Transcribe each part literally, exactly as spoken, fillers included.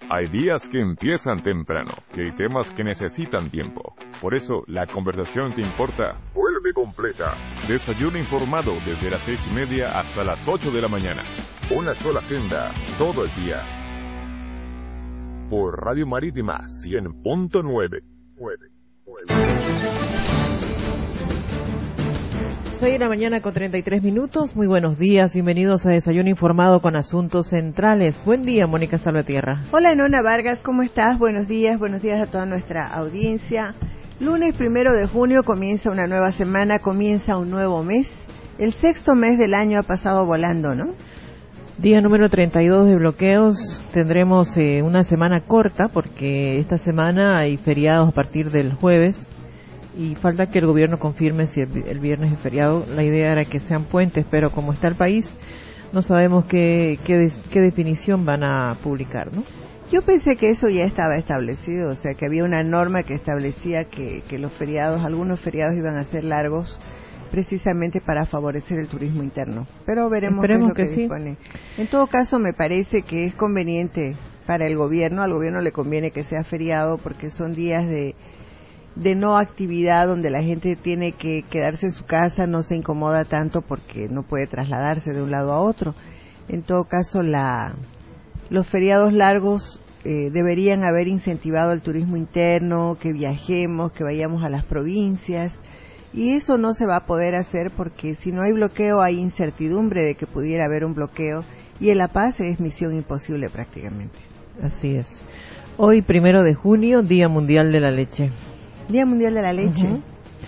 Hay días que empiezan temprano y hay temas que necesitan tiempo. Por eso, la conversación que importa vuelve completa. Desayuno informado desde las seis y media hasta las ocho de la mañana. Una sola agenda, todo el día. Por Radio Marítima cien punto nueve. seis de la mañana con treinta y tres minutos. Muy buenos días, bienvenidos a Desayuno Informado con Asuntos Centrales. Buen día, Mónica Salvatierra. Hola, Nona Vargas, ¿cómo estás? Buenos días, buenos días a toda nuestra audiencia. Lunes primero de junio comienza una nueva semana, comienza un nuevo mes. El sexto mes del año ha pasado volando, ¿no? Día número treinta y dos de bloqueos. Tendremos eh, una semana corta porque esta semana hay feriados a partir del jueves. Y falta que el gobierno confirme si el, el viernes es feriado. La idea era que sean puentes, pero como está el país, no sabemos qué, qué, des, qué definición van a publicar, ¿no? Yo pensé que eso ya estaba establecido, o sea, que había una norma que establecía que, que los feriados, algunos feriados iban a ser largos, precisamente para favorecer el turismo interno. Pero veremos qué es lo que, que sí. dispone. En todo caso, me parece que es conveniente para el gobierno, al gobierno le conviene que sea feriado porque son días de... de no actividad donde la gente tiene que quedarse en su casa, no se incomoda tanto porque no puede trasladarse de un lado a otro. En todo caso, la, los feriados largos eh, deberían haber incentivado el turismo interno, que viajemos, que vayamos a las provincias, y eso no se va a poder hacer porque si no hay bloqueo hay incertidumbre de que pudiera haber un bloqueo, y en La Paz es misión imposible prácticamente. Así es. Hoy, primero de junio, Día Mundial de la Leche. Día Mundial de la Leche. Uh-huh.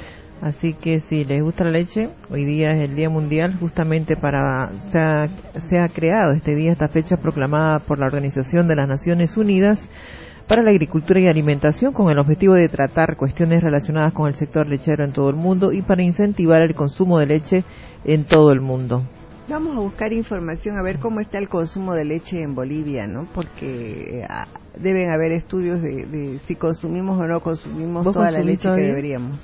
Así que si les gusta la leche, hoy día es el Día Mundial justamente para, se ha, se ha creado este día, esta fecha proclamada por la Organización de las Naciones Unidas para la Agricultura y Alimentación con el objetivo de tratar cuestiones relacionadas con el sector lechero en todo el mundo y para incentivar el consumo de leche en todo el mundo. Vamos a buscar información a ver cómo está el consumo de leche en Bolivia, ¿no? Porque eh, deben haber estudios de, de si consumimos o no consumimos toda la leche todavía? que deberíamos.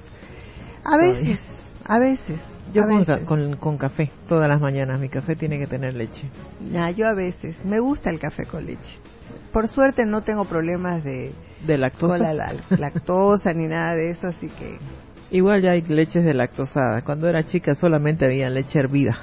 A veces, todavía. a veces. Yo a con, veces. Con, con café, todas las mañanas. Mi café tiene que tener leche. Nah, yo a veces. Me gusta el café con leche. Por suerte no tengo problemas de... ¿De lactosa? Con la, la lactosa ni nada de eso, así que... Igual ya hay leches de lactosada. Cuando era chica solamente había leche hervida.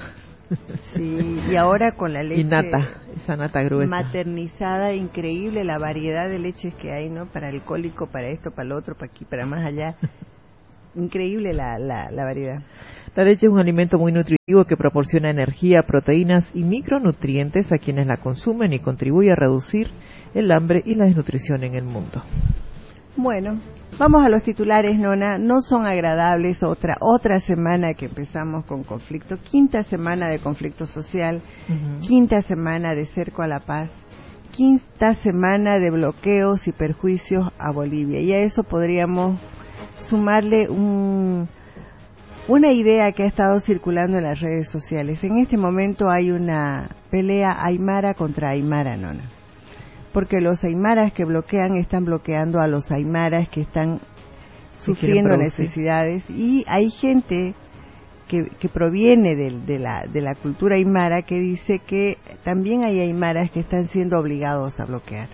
Sí, y ahora con la leche... Y nata, esa nata gruesa. Maternizada, increíble la variedad de leches que hay, ¿no? Para el cólico, para esto, para lo otro, para aquí, para más allá. Increíble la, la, la variedad. La leche es un alimento muy nutritivo que proporciona energía, proteínas y micronutrientes a quienes la consumen y contribuye a reducir el hambre y la desnutrición en el mundo. Bueno, vamos a los titulares, Nona. No son agradables. Otra otra semana que empezamos con conflicto. Quinta semana de conflicto social. Uh-huh. Quinta semana de cerco a la paz. Quinta semana de bloqueos y perjuicios a Bolivia. Y a eso podríamos sumarle un, una idea que ha estado circulando en las redes sociales. En este momento hay una pelea aymara contra aymara, Nona. Porque los aymaras que bloquean están bloqueando a los aymaras que están sufriendo necesidades, y hay gente que, que proviene de, de, la, de la cultura aymara que dice que también hay aymaras que están siendo obligados a bloquear.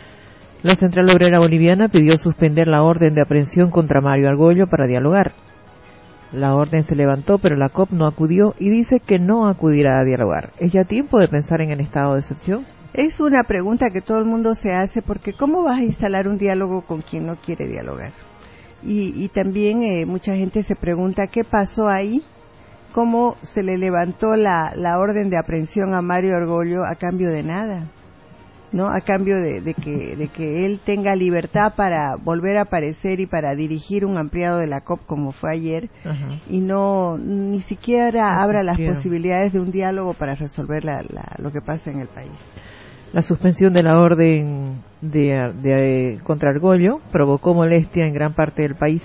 La Central Obrera Boliviana pidió suspender la orden de aprehensión contra Mario Argollo para dialogar. La orden se levantó, pero la C O P no acudió y dice que no acudirá a dialogar. ¿Es ya tiempo de pensar en el estado de excepción? Es una pregunta que todo el mundo se hace, porque ¿cómo vas a instalar un diálogo con quien no quiere dialogar? Y, y también eh, mucha gente se pregunta qué pasó ahí, cómo se le levantó la, la orden de aprehensión a Mario Argollo a cambio de nada, ¿no? A cambio de, de, que, de que él tenga libertad para volver a aparecer y para dirigir un ampliado de la C O P como fue ayer. Ajá. Y no ni siquiera no abra las posibilidades de un diálogo para resolver la, la, lo que pasa en el país. La suspensión de la orden de, de, de contra Argollo provocó molestia en gran parte del país.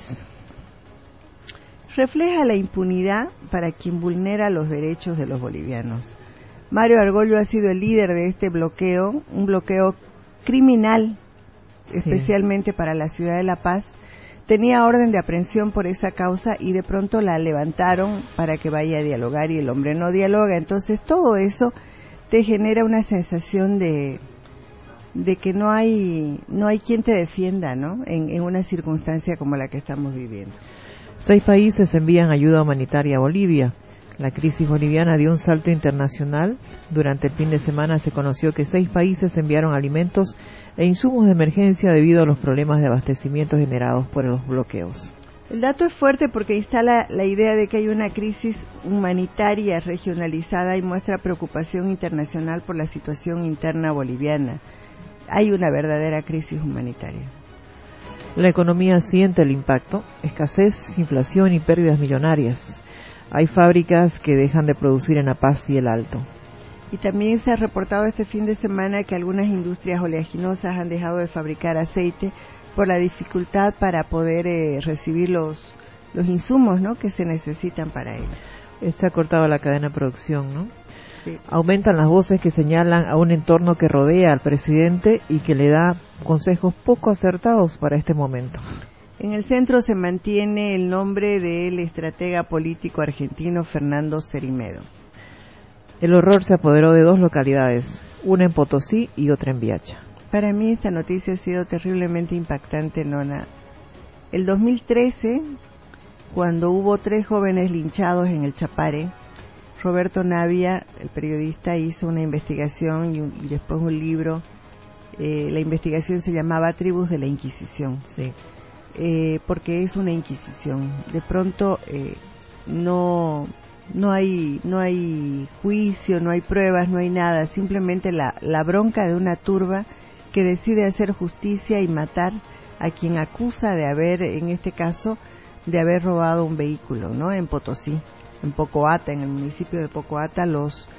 Refleja la impunidad para quien vulnera los derechos de los bolivianos. Mario Argollo ha sido el líder de este bloqueo, un bloqueo criminal, sí, especialmente para la ciudad de La Paz. Tenía orden de aprehensión por esa causa y de pronto la levantaron para que vaya a dialogar y el hombre no dialoga. Entonces todo eso te genera una sensación de de que no hay no hay quien te defienda, ¿no? En, en una circunstancia como la que estamos viviendo. Seis países envían ayuda humanitaria a Bolivia. La crisis boliviana dio un salto internacional. Durante el fin de semana se conoció que seis países enviaron alimentos e insumos de emergencia debido a los problemas de abastecimiento generados por los bloqueos. El dato es fuerte porque instala la idea de que hay una crisis humanitaria regionalizada y muestra preocupación internacional por la situación interna boliviana. Hay una verdadera crisis humanitaria. La economía siente el impacto, escasez, inflación y pérdidas millonarias. Hay fábricas que dejan de producir en La Paz y el Alto. Y también se ha reportado este fin de semana que algunas industrias oleaginosas han dejado de fabricar aceite por la dificultad para poder eh, recibir los, los insumos, ¿no?, que se necesitan para ello. Se ha cortado la cadena de producción, ¿no? Sí. Aumentan las voces que señalan a un entorno que rodea al presidente y que le da consejos poco acertados para este momento. En el centro se mantiene el nombre del estratega político argentino Fernando Cerimedo. El horror se apoderó de dos localidades, una en Potosí y otra en Viacha. Para mí esta noticia ha sido terriblemente impactante, Nona. El dos mil trece, cuando hubo tres jóvenes linchados en el Chapare, Roberto Navia, el periodista, hizo una investigación y, un, y después un libro. Eh, la investigación se llamaba Tribus de la Inquisición. Sí. Eh, porque es una inquisición. De pronto eh, no no hay no hay juicio, no hay pruebas, no hay nada, simplemente la, la bronca de una turba que decide hacer justicia y matar a quien acusa de haber, en este caso, de haber robado un vehículo, ¿no? En Potosí, en Pocoata, en el municipio de Pocoata, los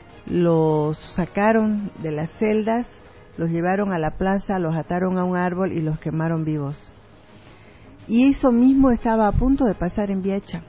los sacaron de las celdas, los llevaron a la plaza, los ataron a un árbol y los quemaron vivos. Y eso mismo estaba a punto de pasar en Viacha.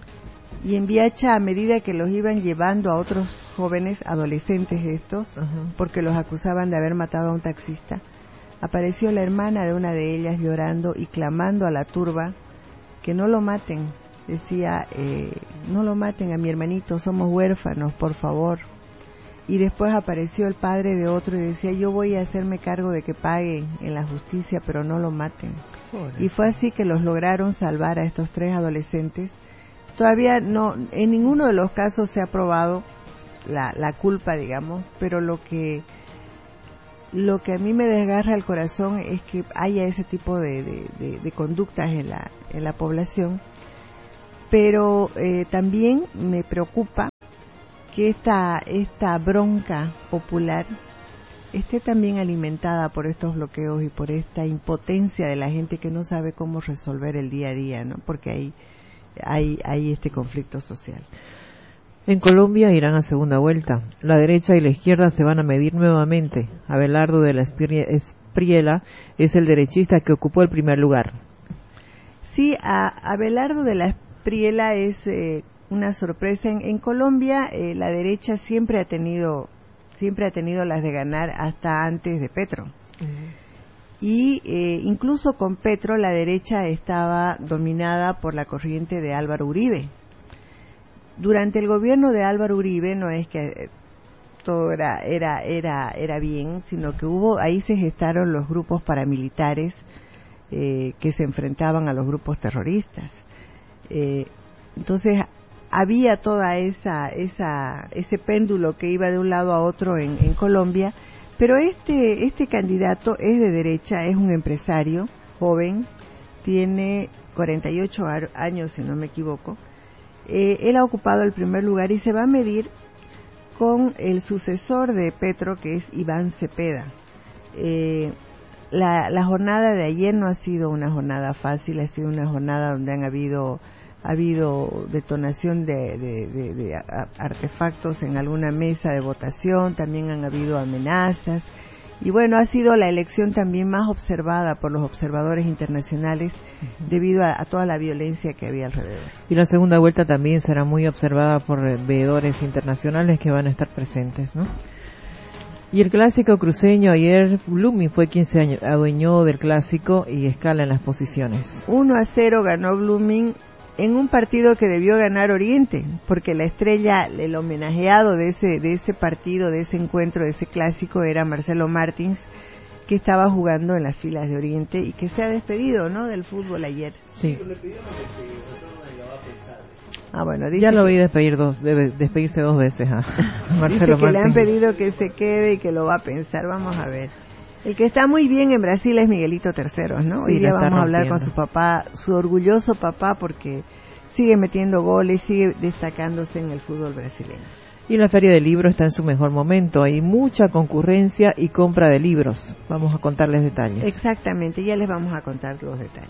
Y en Viacha, a medida que los iban llevando a otros jóvenes, adolescentes estos, uh-huh. porque los acusaban de haber matado a un taxista, apareció la hermana de una de ellas llorando y clamando a la turba que no lo maten. Decía, eh, no lo maten a mi hermanito, somos huérfanos, por favor. Y después apareció el padre de otro y decía, yo voy a hacerme cargo de que paguen en la justicia, pero no lo maten. Joder. Y fue así que los lograron salvar a estos tres adolescentes. Todavía no, en ninguno de los casos se ha probado la, la culpa, digamos, pero lo que lo que a mí me desgarra el corazón es que haya ese tipo de, de, de, de conductas en la en la población. Pero eh, también me preocupa que esta esta bronca popular esté también alimentada por estos bloqueos y por esta impotencia de la gente que no sabe cómo resolver el día a día, ¿no? Porque hay hay hay este conflicto social. En Colombia irán a segunda vuelta. La derecha y la izquierda se van a medir nuevamente. Abelardo de la Espriella es el derechista que ocupó el primer lugar. Sí, a Abelardo de la Espriella es eh, una sorpresa. En, en Colombia eh, la derecha siempre ha tenido siempre ha tenido las de ganar hasta antes de Petro. Uh-huh. Y eh, incluso con Petro la derecha estaba dominada por la corriente de Álvaro Uribe. Durante el gobierno de Álvaro Uribe no es que todo era era era era bien, sino que hubo ahí se gestaron los grupos paramilitares eh, que se enfrentaban a los grupos terroristas. Eh, entonces había toda esa esa ese péndulo que iba de un lado a otro en, en Colombia, pero este este candidato es de derecha, es un empresario joven, tiene cuarenta y ocho años si no me equivoco. Eh, él ha ocupado el primer lugar y se va a medir con el sucesor de Petro, que es Iván Cepeda. Eh, la, la jornada de ayer no ha sido una jornada fácil, ha sido una jornada donde han habido ha habido detonación de, de, de, de artefactos en alguna mesa de votación, también han habido amenazas. Y bueno, ha sido la elección también más observada por los observadores internacionales uh-huh. debido a, a toda la violencia que había alrededor. Y la segunda vuelta también será muy observada por veedores internacionales que van a estar presentes, ¿no? Y el clásico cruceño, ayer Blooming fue quien se adueñó del clásico y escala en las posiciones. uno a cero ganó Blooming en un partido que debió ganar Oriente, porque la estrella, el homenajeado de ese de ese partido, de ese encuentro, de ese clásico era Marcelo Martins, que estaba jugando en las filas de Oriente y que se ha despedido, ¿no?, del fútbol ayer. Sí. Ah, bueno, dice ya lo vi despedir dos, debe despedirse dos veces a Marcelo dice que Martín. le han pedido que se quede y que lo va a pensar. Vamos a ver. El que está muy bien en Brasil es Miguelito Terceros, ¿no? Sí, Hoy día vamos a hablar rompiendo. con su papá, su orgulloso papá, porque sigue metiendo goles, sigue destacándose en el fútbol brasileño. Y la Feria del Libro está en su mejor momento. Hay mucha concurrencia y compra de libros. Vamos a contarles detalles. Exactamente, ya les vamos a contar los detalles.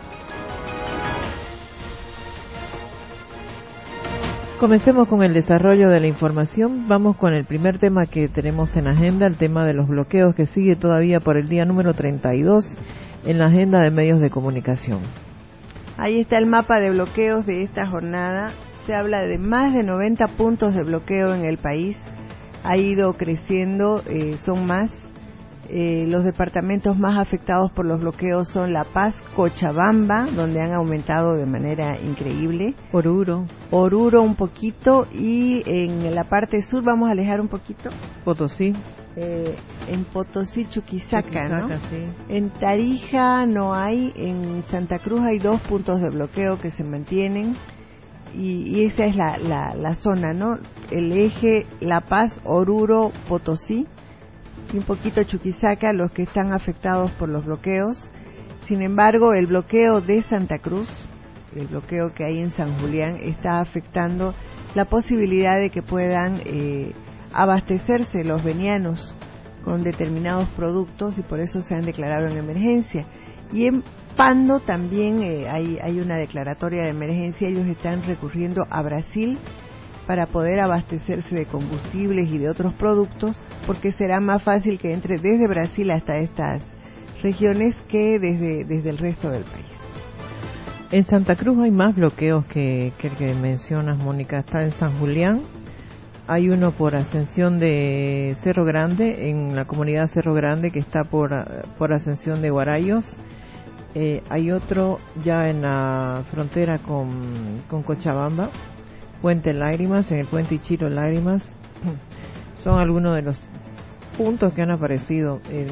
Comencemos con el desarrollo de la información. Vamos con el primer tema que tenemos en agenda, el tema de los bloqueos, que sigue todavía por el día número treinta y dos en la agenda de medios de comunicación. Ahí está el mapa de bloqueos de esta jornada. Se habla de más de noventa puntos de bloqueo en el país. Ha ido creciendo, eh, son más. Eh, los departamentos más afectados por los bloqueos son La Paz, Cochabamba, donde han aumentado de manera increíble. Oruro. Oruro un poquito, y en la parte sur, vamos a alejar un poquito. Potosí. Eh, en Potosí, Chuquisaca, Chuquisaca, ¿no? sí. En Tarija no hay, en Santa Cruz hay dos puntos de bloqueo que se mantienen. Y, y esa es la, la, la zona, ¿no? El eje La Paz, Oruro, Potosí y un poquito Chuquisaca, los que están afectados por los bloqueos. Sin embargo, el bloqueo de Santa Cruz, el bloqueo que hay en San Julián, está afectando la posibilidad de que puedan eh, abastecerse los venianos con determinados productos, y por eso se han declarado en emergencia. Y en Pando también eh, hay, hay una declaratoria de emergencia. Ellos están recurriendo a Brasil para poder abastecerse de combustibles y de otros productos, porque será más fácil que entre desde Brasil hasta estas regiones que desde, desde el resto del país. En Santa Cruz hay más bloqueos que, que el que mencionas, Mónica. Está en San Julián, hay uno por Ascensión de Cerro Grande, en la comunidad Cerro Grande, que está por, por Ascensión de Guarayos. Eh, hay otro ya en la frontera con, con Cochabamba, Puente Lágrimas, en el Puente Ichiro Lágrimas. Son algunos de los puntos que han aparecido en,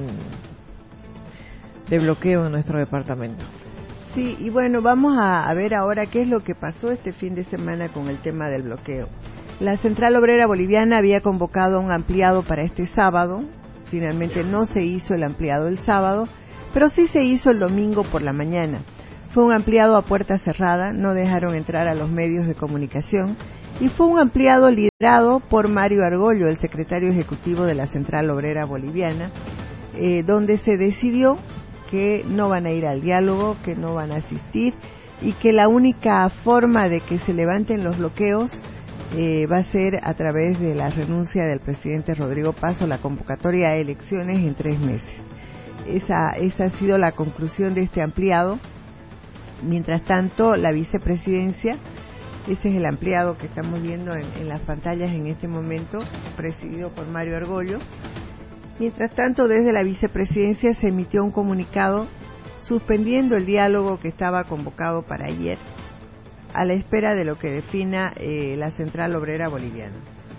de bloqueo en nuestro departamento. Sí, y bueno, vamos a, a ver ahora qué es lo que pasó este fin de semana con el tema del bloqueo. La Central Obrera Boliviana había convocado a un ampliado para este sábado. Finalmente no se hizo el ampliado el sábado, pero sí se hizo el domingo por la mañana. Fue un ampliado a puerta cerrada, no dejaron entrar a los medios de comunicación, y fue un ampliado liderado por Mario Argollo, el secretario ejecutivo de la Central Obrera Boliviana, eh, donde se decidió que no van a ir al diálogo, que no van a asistir, y que la única forma de que se levanten los bloqueos eh, va a ser a través de la renuncia del presidente Rodrigo Paz o la convocatoria a elecciones en tres meses. Esa, esa ha sido la conclusión de este ampliado. Mientras tanto, la vicepresidencia, ese es el ampliado que estamos viendo en, en las pantallas en este momento, presidido por Mario Argollo. Mientras tanto, desde la vicepresidencia se emitió un comunicado suspendiendo el diálogo que estaba convocado para ayer, a la espera de lo que defina eh, la Central Obrera Boliviana.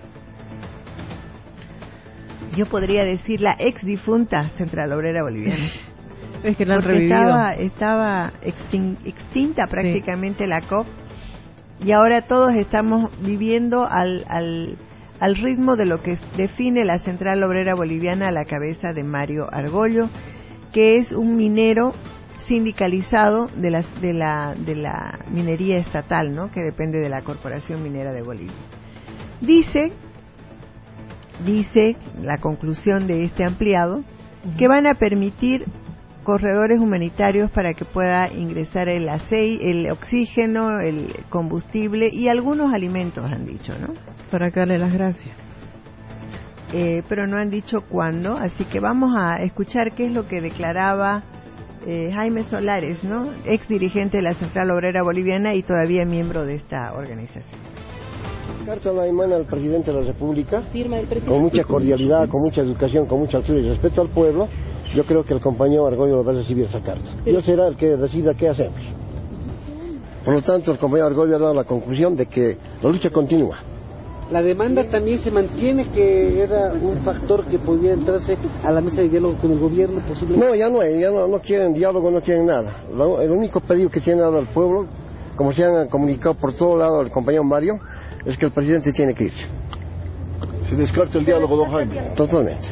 Yo podría decir la ex difunta Central Obrera Boliviana. Es que la han Porque revivido. estaba, estaba extin, extinta prácticamente, sí, la C O P, y ahora todos estamos viviendo al, al, al ritmo de lo que define la Central Obrera Boliviana a la cabeza de Mario Argollo, que es un minero sindicalizado de la, de la, de la minería estatal, ¿no?, que depende de la Corporación Minera de Bolivia. Dice, dice la conclusión de este ampliado, uh-huh, que van a permitir corredores humanitarios para que pueda ingresar el aceite, el oxígeno, el combustible y algunos alimentos, han dicho, ¿no? Para darle las gracias. Eh, pero no han dicho cuándo, así que vamos a escuchar qué es lo que declaraba eh, Jaime Solares, ¿no?, ex dirigente de la Central Obrera Boliviana y todavía miembro de esta organización. Carta la emana al presidente de la República, con mucha cordialidad, con mucha educación, con mucha altura y respeto al pueblo. Yo creo que el compañero Argollo va a recibir esa carta. Yo será el que decida qué hacemos. Por lo tanto, el compañero Argollo ha dado la conclusión de que la lucha continúa. La demanda también se mantiene, que era un factor que podía entrarse a la mesa de diálogo con el gobierno posiblemente. No, ya no hay, ya no, no quieren diálogo, no quieren nada. Lo, el único pedido que tiene ahora el pueblo, como se han comunicado por todo lado el compañero Mario, es que el presidente tiene que ir. ¿Se descarta el diálogo, don Jaime? Totalmente.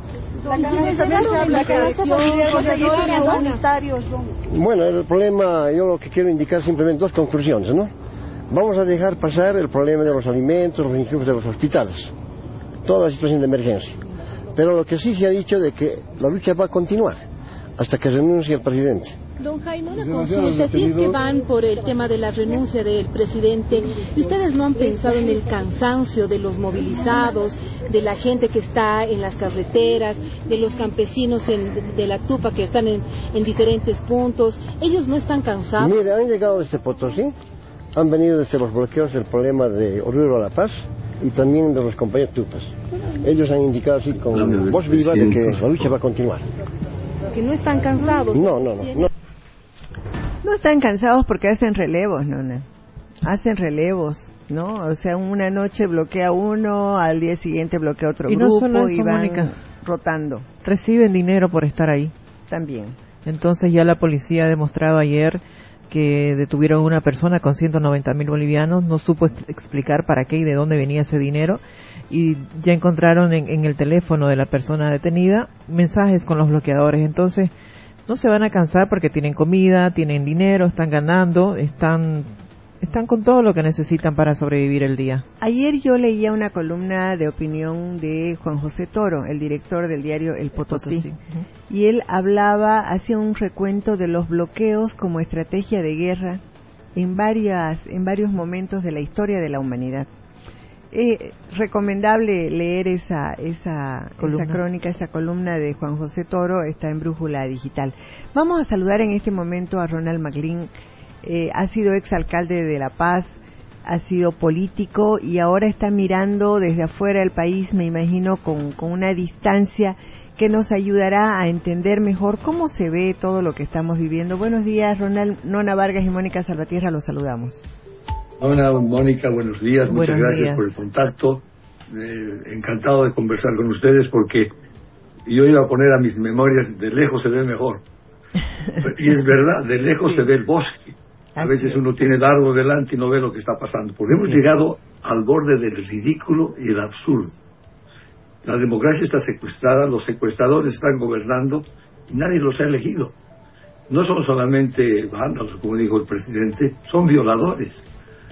Bueno, el problema, yo lo que quiero indicar simplemente dos conclusiones, ¿no? Vamos a dejar pasar el problema de los alimentos, los insumos de los hospitales, toda la situación de emergencia. Pero lo que sí se ha dicho de que la lucha va a continuar hasta que renuncie el presidente. Don Jaime, una consulta, si es que van por el tema de la renuncia del presidente, ¿y ustedes no han pensado en el cansancio de los movilizados, de la gente que está en las carreteras, de los campesinos en, de la Tupa que están en, en diferentes puntos? ¿Ellos no están cansados? Mire, han llegado desde Potosí, han venido desde los bloqueos del problema de Oruro a La Paz y también de los compañeros Tupas. Ellos han indicado así con voz viva de que la lucha va a continuar. ¿Que no están cansados? No, no, no. no. No están cansados porque hacen relevos, Nona. Hacen relevos, ¿no? O sea, una noche bloquea uno, al día siguiente bloquea otro y grupo no solo eso, y van Mónica, rotando. Reciben dinero por estar ahí. También. Entonces ya la policía ha demostrado ayer que detuvieron a una persona con ciento noventa mil bolivianos, no supo explicar para qué y de dónde venía ese dinero, y ya encontraron en, en el teléfono de la persona detenida mensajes con los bloqueadores. Entonces no se van a cansar porque tienen comida, tienen dinero, están ganando, están están con todo lo que necesitan para sobrevivir el día. Ayer yo leía una columna de opinión de Juan José Toro, el director del diario El Potosí, Potosí. Uh-huh. Y él hablaba, hacía un recuento de los bloqueos como estrategia de guerra en varias, en varios momentos de la historia de la humanidad. Eh, recomendable leer esa, esa, esa crónica, esa columna de Juan José Toro, está en Brújula Digital. Vamos a saludar en este momento a Ronald Maclin. Eh, ha sido exalcalde de La Paz, ha sido político y ahora está mirando desde afuera del país, me imagino, con, con una distancia que nos ayudará a entender mejor cómo se ve todo lo que estamos viviendo. Buenos días, Ronald. Nona Vargas y Mónica Salvatierra, los saludamos. Hola, Mónica, buenos días, muchas buenos gracias días. por el contacto. Eh, encantado de conversar con ustedes porque yo iba a poner a mis memorias, de lejos se ve mejor. Y es verdad, de lejos sí. se ve el bosque. A veces uno tiene el árbol delante y no ve lo que está pasando. Porque hemos sí. llegado al borde del ridículo y el absurdo. La democracia está secuestrada, los secuestradores están gobernando y nadie los ha elegido. No son solamente vándalos, como dijo el presidente, son violadores.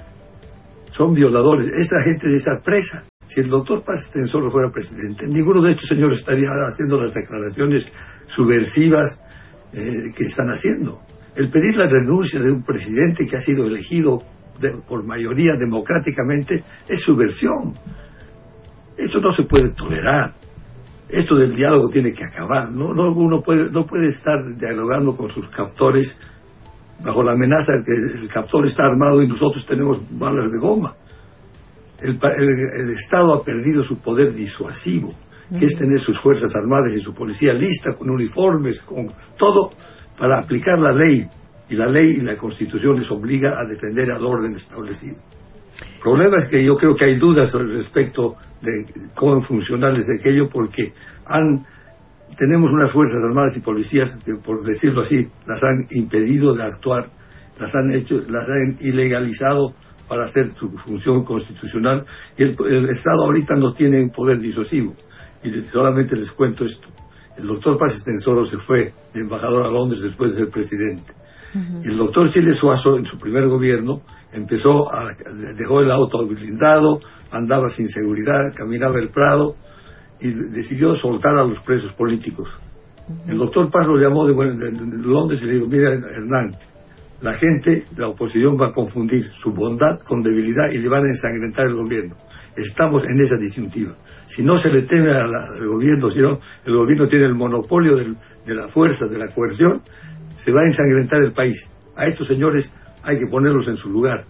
Son violadores. Esta gente debe estar presa. Si el doctor Paz Estenssoro fuera presidente, ninguno de estos señores estaría haciendo las declaraciones subversivas eh, que están haciendo. El pedir la renuncia de un presidente que ha sido elegido de, por mayoría democráticamente es subversión. Eso no se puede tolerar. Esto del diálogo tiene que acabar. No, no, uno puede, no puede estar dialogando con sus captores bajo la amenaza de que el captor está armado y nosotros tenemos balas de goma. El, el, el Estado ha perdido su poder disuasivo, que es tener sus fuerzas armadas y su policía lista, con uniformes, con todo, para aplicar la ley. Y la ley y la Constitución les obliga a defender al orden establecido. El problema es que yo creo que hay dudas respecto de cómo funcional es aquello, porque han tenemos unas fuerzas armadas y policías que, por decirlo así, las han impedido de actuar, las han hecho, las han ilegalizado para hacer su función constitucional, y el, el Estado ahorita no tiene poder disuasivo. Y solamente les cuento esto. El doctor Paz Estenssoro se fue de embajador a Londres después de ser presidente. Uh-huh. Y el doctor Chile Suazo, en su primer gobierno, empezó a, dejó el auto blindado, andaba sin seguridad, caminaba el Prado, y decidió soltar a los presos políticos. Uh-huh. El doctor Paz lo llamó de, de, de Londres y le dijo: mira, Hernán, la gente, la oposición va a confundir su bondad con debilidad y le van a ensangrentar el gobierno. Estamos en esa disyuntiva. Si no se le teme a la, al gobierno, si no, el gobierno tiene el monopolio del, de la fuerza, de la coerción, se va a ensangrentar el país. A estos señores hay que ponerlos en su lugar.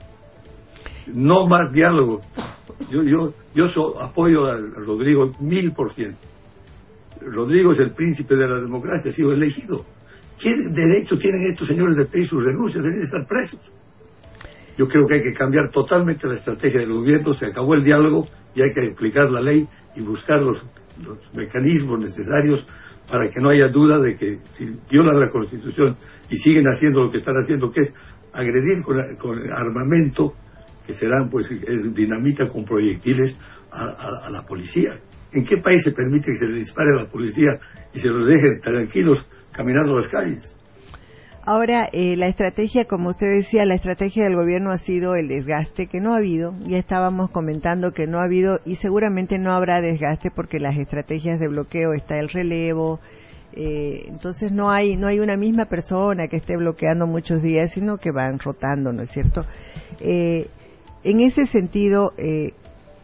No más diálogo. Yo, yo, yo so, apoyo a Rodrigo mil por ciento. Rodrigo es el príncipe de la democracia, ha sido elegido. ¿Qué derecho tienen estos señores de pedir sus renuncias? Deben estar presos. Yo creo que hay que cambiar totalmente la estrategia del gobierno, se acabó el diálogo y hay que aplicar la ley y buscar los, los mecanismos necesarios para que no haya duda de que si violan la Constitución y siguen haciendo lo que están haciendo, que es agredir con, con armamento, que serán pues es dinamita con proyectiles a, a, a la policía. ¿En qué país se permite que se le dispare a la policía y se los dejen tranquilos caminando las calles? Ahora, eh, la estrategia, como usted decía, la estrategia del gobierno ha sido el desgaste, que no ha habido. Ya estábamos comentando que no ha habido y seguramente no habrá desgaste porque las estrategias de bloqueo está el relevo. Eh, entonces no hay no hay una misma persona que esté bloqueando muchos días, sino que van rotando, ¿no es cierto? Eh, en ese sentido, eh,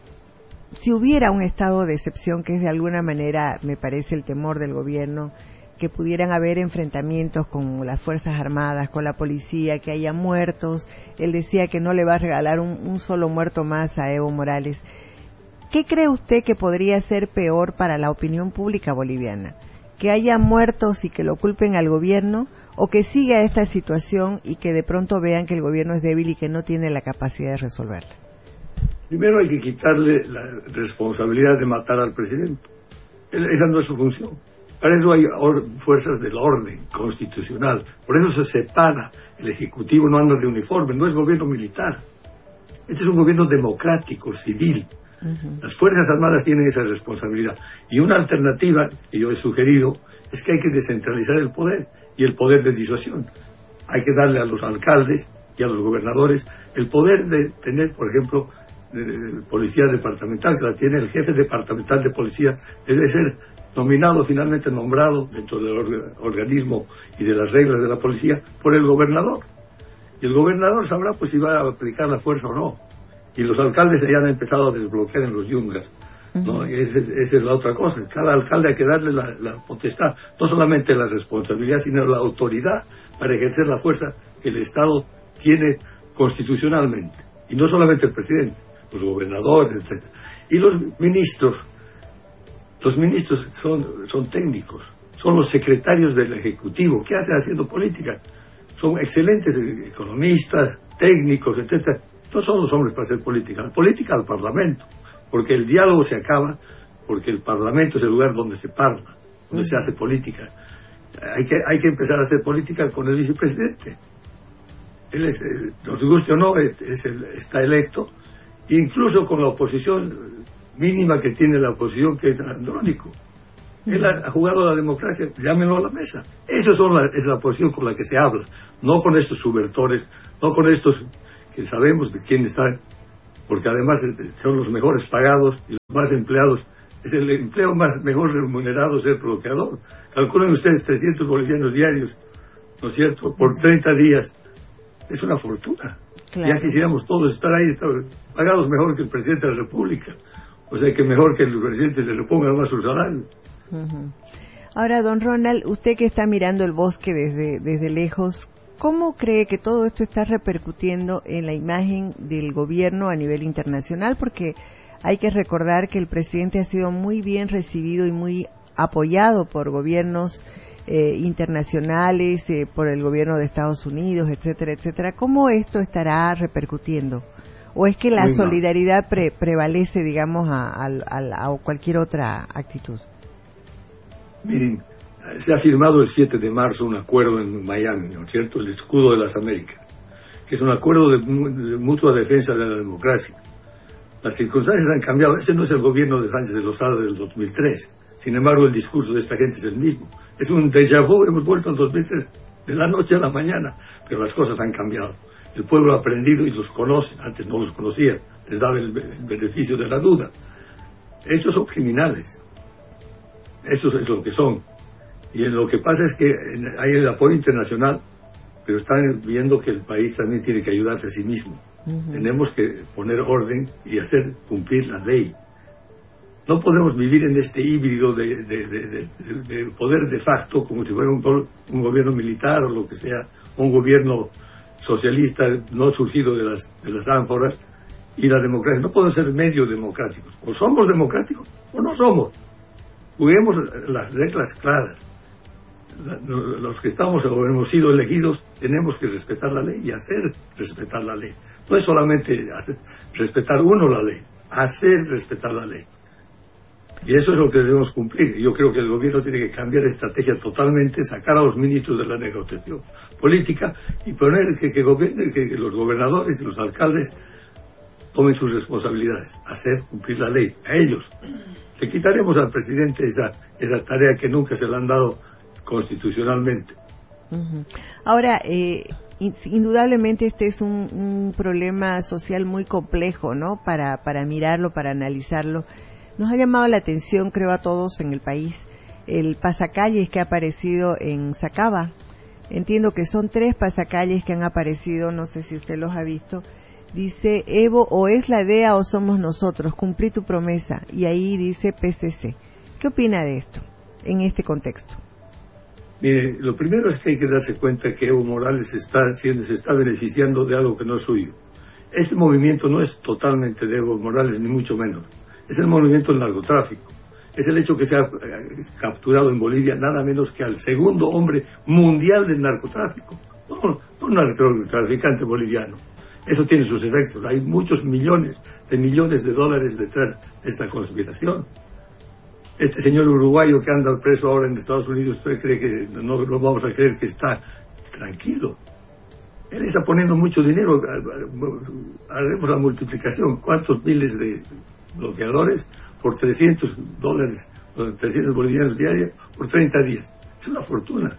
si hubiera un estado de excepción, que es de alguna manera, me parece, el temor del gobierno, que pudieran haber enfrentamientos con las Fuerzas Armadas, con la policía, que haya muertos. Él decía que no le va a regalar un, un solo muerto más a Evo Morales. ¿Qué cree usted que podría ser peor para la opinión pública boliviana? ¿Que haya muertos y que lo culpen al gobierno, o que siga esta situación y que de pronto vean que el gobierno es débil y que no tiene la capacidad de resolverla? Primero hay que quitarle la responsabilidad de matar al presidente. Esa no es su función. Para eso hay fuerzas del orden constitucional. Por eso se separa. El Ejecutivo no anda de uniforme, no es gobierno militar. Este es un gobierno democrático, civil. Uh-huh. Las Fuerzas Armadas tienen esa responsabilidad. Y una alternativa que yo he sugerido es que hay que descentralizar el poder y el poder de disuasión. Hay que darle a los alcaldes y a los gobernadores el poder de tener, por ejemplo, de policía departamental, que la tiene el jefe departamental de policía, debe ser nominado, finalmente nombrado dentro del orga, organismo y de las reglas de la policía por el gobernador. Y el gobernador sabrá pues si va a aplicar la fuerza o no. Y los alcaldes ya han empezado a desbloquear en los yungas, ¿no? Uh-huh. Esa, esa es la otra cosa. Cada alcalde hay que darle la, la potestad, no solamente la responsabilidad, sino la autoridad para ejercer la fuerza que el Estado tiene constitucionalmente. Y no solamente el presidente, los gobernadores, etcétera. Y los ministros. Los ministros son, son técnicos, son los secretarios del Ejecutivo. ¿Qué hacen haciendo política? Son excelentes economistas, técnicos, etcétera. No son los hombres para hacer política. La política al Parlamento, porque el diálogo se acaba, porque el Parlamento es el lugar donde se parla, donde uh-huh. se hace política. Hay que, hay que empezar a hacer política con el vicepresidente. Él es, eh, nos guste o no, es, es el, está electo, incluso con la oposición mínima que tiene la oposición, que es Andrónico. Uh-huh. Él ha, ha jugado a la democracia, llámenlo a la mesa. Esa son la, es la oposición con la que se habla, no con estos subvertores, no con estos que sabemos de quién están, porque además son los mejores pagados y los más empleados. Es el empleo más mejor remunerado ser bloqueador. Calculen ustedes trescientos bolivianos diarios, ¿no es cierto?, por treinta días. Es una fortuna. Claro. Ya quisiéramos todos estar ahí, estar pagados mejor que el presidente de la República. O sea que mejor que el presidente se le ponga más su salario. Uh-huh. Ahora, don Ronald, usted que está mirando el bosque desde, desde lejos, ¿cómo cree que todo esto está repercutiendo en la imagen del gobierno a nivel internacional? Porque hay que recordar que el presidente ha sido muy bien recibido y muy apoyado por gobiernos eh, internacionales, eh, por el gobierno de Estados Unidos, etcétera, etcétera. ¿Cómo esto estará repercutiendo? ¿O es que la muy solidaridad pre prevalece, digamos, a, a, a, a cualquier otra actitud? Miren, se ha firmado el siete de marzo un acuerdo en Miami, ¿no es cierto?, el Escudo de las Américas, que es un acuerdo de, de mutua defensa de la democracia. Las circunstancias han cambiado. Ese no es el gobierno de Sánchez de Lozada del dos mil tres. Sin embargo, el discurso de esta gente es el mismo. Es un déjà vu, hemos vuelto al dos mil tres, de la noche a la mañana, pero las cosas han cambiado. El pueblo ha aprendido y los conoce. Antes no los conocía, les daba el, el beneficio de la duda. Estos son criminales. Eso es lo que son. Y lo que pasa es que hay el apoyo internacional, pero están viendo que el país también tiene que ayudarse a sí mismo. Uh-huh. Tenemos que poner orden y hacer cumplir la ley. No podemos vivir en este híbrido de, de, de, de, de poder de facto, como si fuera un, un gobierno militar o lo que sea, un gobierno socialista no surgido de las, de las ánforas, y la democracia. No podemos ser medio democráticos. O somos democráticos o no somos. Juguemos las reglas claras. los que estamos o hemos sido elegidos tenemos que respetar la ley y hacer respetar la ley. No es solamente hacer, respetar uno la ley, hacer respetar la ley. Y eso es lo que debemos cumplir. Yo creo que el gobierno tiene que cambiar de estrategia totalmente, sacar a los ministros de la negociación política y poner que, que, gobierne, que los gobernadores y los alcaldes tomen sus responsabilidades, hacer cumplir la ley, a ellos. Le quitaremos al presidente esa, esa tarea que nunca se le han dado constitucionalmente. Uh-huh. Ahora, eh, indudablemente este es un, un problema social muy complejo, ¿no? Para, para mirarlo, para analizarlo. Nos ha llamado la atención, creo, a todos en el país, el pasacalles que ha aparecido en Sacaba. Entiendo que son tres pasacalles que han aparecido, no sé si usted los ha visto. Dice, Evo, o es la D E A o somos nosotros, cumplí tu promesa. Y ahí dice P C C. ¿Qué opina de esto, en este contexto? Mire, lo primero es que hay que darse cuenta que Evo Morales está, siendo, se está beneficiando de algo que no es suyo. Este movimiento no es totalmente de Evo Morales, ni mucho menos. Es el movimiento del narcotráfico. Es el hecho que se ha eh, capturado en Bolivia nada menos que al segundo hombre mundial del narcotráfico. No, no un narcotraficante boliviano. Eso tiene sus efectos. Hay muchos millones de millones de dólares detrás de esta conspiración. Este señor uruguayo que anda preso ahora en Estados Unidos, ¿usted cree que no lo vamos a creer que está tranquilo? Él está poniendo mucho dinero. Haremos la multiplicación. ¿Cuántos miles de bloqueadores por trescientos dólares, trescientos bolivianos diarios por treinta días? Es una fortuna.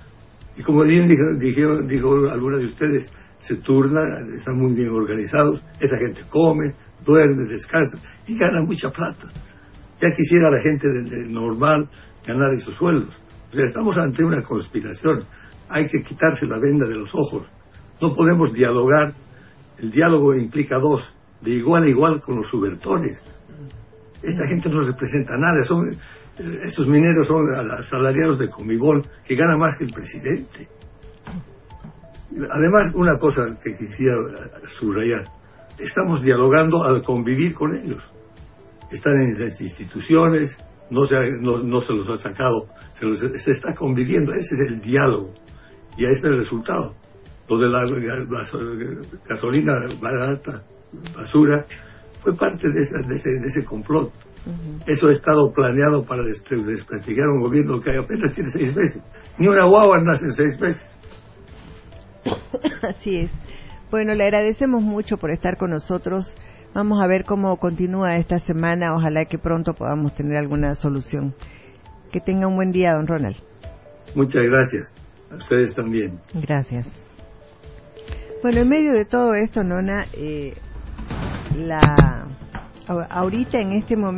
Y como bien dijo, dijeron, dijo alguna de ustedes, se turna, están muy bien organizados, esa gente come, duerme, descansa y gana mucha plata. Ya quisiera la gente de, de normal ganar esos sueldos. O sea, estamos ante una conspiración. Hay que quitarse la venda de los ojos. No podemos dialogar. El diálogo implica dos, de igual a igual con los subertones. Esta gente no representa nada. Son, estos mineros son asalariados de Comibol que ganan más que el presidente. Además, una cosa que quisiera subrayar, estamos dialogando al convivir con ellos. Están en las instituciones, no se, ha, no, no se los ha sacado, se, los, se está conviviendo, ese es el diálogo, y ahí está el resultado. Lo de la, la gasolina barata, basura, fue parte de, esa, de, ese, de ese complot. Uh-huh. Eso ha estado planeado para desprestigiar un gobierno que apenas tiene seis meses. Ni una guagua nace en seis meses. Así es. Bueno, le agradecemos mucho por estar con nosotros. Vamos a ver cómo continúa esta semana. Ojalá que pronto podamos tener alguna solución. Que tenga un buen día, don Ronald. Muchas gracias. A ustedes también. Gracias. Bueno, en medio de todo esto, Nona, eh, la ahorita en este momento